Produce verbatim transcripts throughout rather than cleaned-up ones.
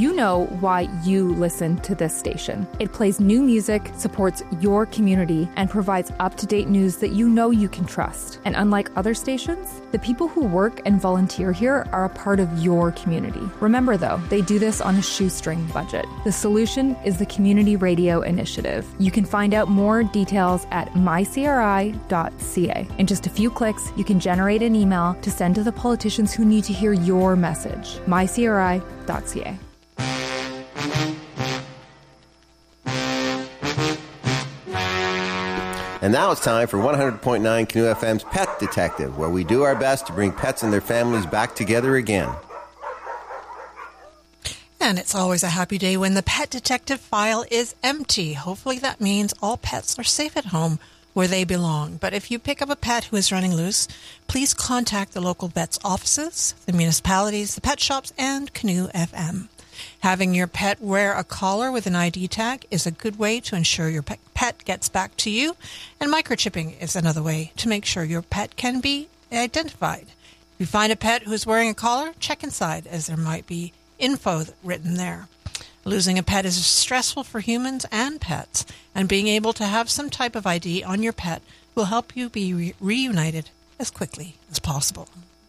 You know why you listen to this station. It plays new music, supports your community, and provides up-to-date news that you know you can trust. And unlike other stations, the people who work and volunteer here are a part of your community. Remember, though, they do this on a shoestring budget. The solution is the Community Radio Initiative. You can find out more details at my c r i dot c a. In just a few clicks, you can generate an email to send to the politicians who need to hear your message. my c r i dot c a. And now it's time for one hundred point nine Canoe F M's Pet Detective, where we do our best to bring pets and their families back together again. And it's always a happy day when the Pet Detective file is empty. Hopefully that means all pets are safe at home where they belong. But if you pick up a pet who is running loose, please contact the local vet's offices, the municipalities, the pet shops, and Canoe F M. Having your pet wear a collar with an I D tag is a good way to ensure your pet gets back to you, and microchipping is another way to make sure your pet can be identified. If you find a pet who is wearing a collar, check inside, as there might be info written there. Losing a pet is stressful for humans and pets, and being able to have some type of I D on your pet will help you be re- reunited as quickly as possible.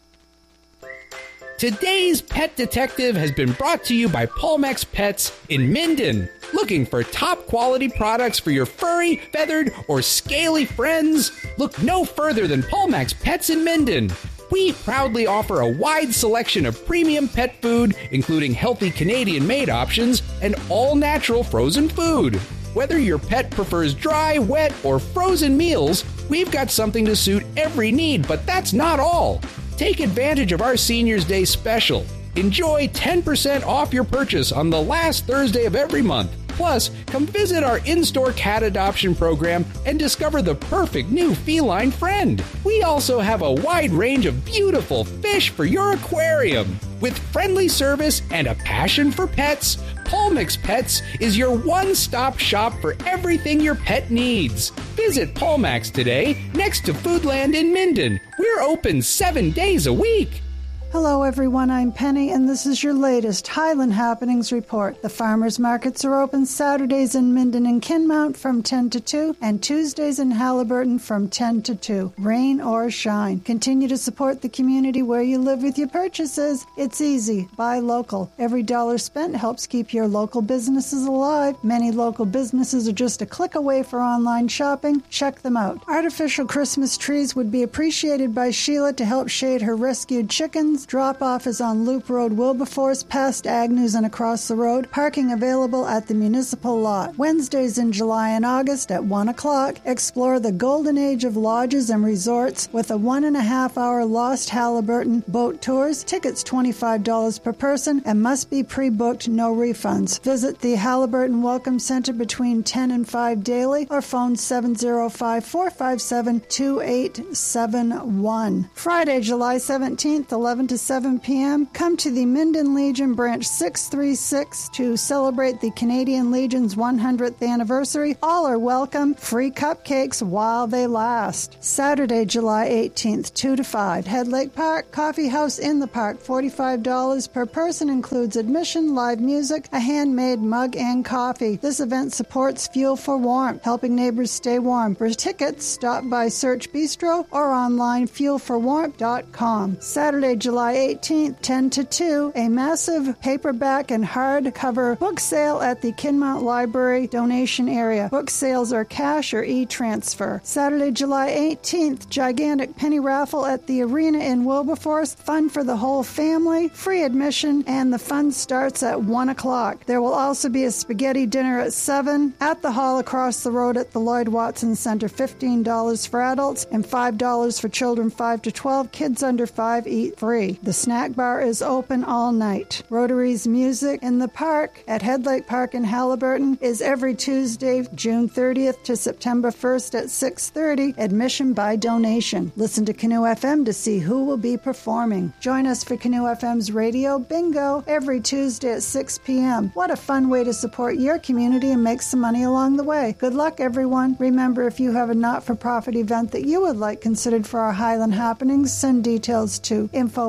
Today's Pet Detective has been brought to you by Polmex Pets in Minden. Looking for top quality products for your furry, feathered, or scaly friends? Look no further than Polmex Pets in Minden. We proudly offer a wide selection of premium pet food, including healthy Canadian-made options and all-natural frozen food. Whether your pet prefers dry, wet, or frozen meals, we've got something to suit every need, but that's not all. Take advantage of our Seniors' Day special. Enjoy ten percent off your purchase on the last Thursday of every month. Plus, come visit our in-store cat adoption program and discover the perfect new feline friend. We also have a wide range of beautiful fish for your aquarium. With friendly service and a passion for pets, Polmex Pets is your one-stop shop for everything your pet needs. Visit Polmex today next to Foodland in Minden. We're open seven days a week. Hello everyone, I'm Penny and this is your latest Highland Happenings report. The farmers markets are open Saturdays in Minden and Kinmount from ten to two and Tuesdays in Haliburton from ten to two. Rain or shine. Continue to support the community where you live with your purchases. It's easy. Buy local. Every dollar spent helps keep your local businesses alive. Many local businesses are just a click away for online shopping. Check them out. Artificial Christmas trees would be appreciated by Sheila to help shade her rescued chickens. Drop-off is on Loop Road, Wilberforce, past Agnews and across the road. Parking available at the municipal lot. Wednesdays in July and August at one o'clock. Explore the golden age of lodges and resorts with a one and a half hour Lost Haliburton boat tours. Tickets twenty-five dollars per person and must be pre-booked, no refunds. Visit the Haliburton Welcome Center between ten and five daily or phone seven oh five, four five seven, two eight seven one. Friday, July seventeenth, eleven to seven p.m. Come to the Minden Legion Branch six three six to celebrate the Canadian Legion's one hundredth anniversary. All are welcome. Free cupcakes while they last. Saturday, July eighteenth, two to five. Head Lake Park, Coffee House in the Park, forty-five dollars per person, includes admission, live music, a handmade mug, and coffee. This event supports Fuel for Warmth, helping neighbors stay warm. For tickets, stop by Search Bistro or online fuel for warmth dot com. Saturday, July eighteenth, ten to two, a massive paperback and hardcover book sale at the Kinmount Library donation area. Book sales are cash or e-transfer. Saturday, July eighteenth, gigantic penny raffle at the arena in Wilberforce. Fun for the whole family, free admission, and the fun starts at one o'clock. There will also be a spaghetti dinner at seven at the hall across the road at the Lloyd Watson Center. fifteen dollars for adults and five dollars for children five to twelve. Kids under five eat free. The snack bar is open all night. Rotary's Music in the Park at Head Lake Park in Haliburton is every Tuesday, June thirtieth to September first at six thirty. Admission by donation. Listen to Canoe F M to see who will be performing. Join us for Canoe F M's Radio Bingo every Tuesday at six p.m. What a fun way to support your community and make some money along the way. Good luck, everyone. Remember, if you have a not-for-profit event that you would like considered for our Highland Happenings, send details to info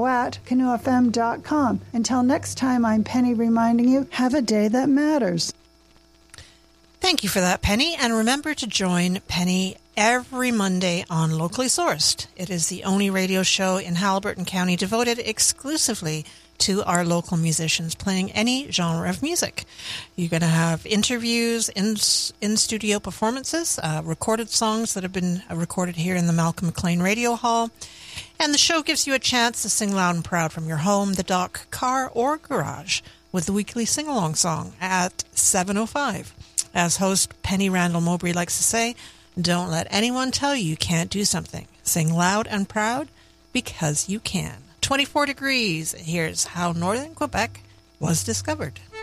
info at canoe f m dot com. Until next time, I'm Penny reminding you, have a day that matters. Thank you for that, Penny. And remember to join Penny every Monday on Locally Sourced. It is the only radio show in Haliburton County devoted exclusively to our local musicians playing any genre of music. You're going to have interviews, in, in-studio performances, uh, recorded songs that have been recorded here in the Malcolm McLean Radio Hall. And the show gives you a chance to sing loud and proud from your home, the dock, car, or garage with the weekly sing-along song at seven oh five. As host Penny Randall Mowbray likes to say, don't let anyone tell you you can't do something. Sing loud and proud because you can. twenty-four degrees. Here's how northern Quebec was discovered.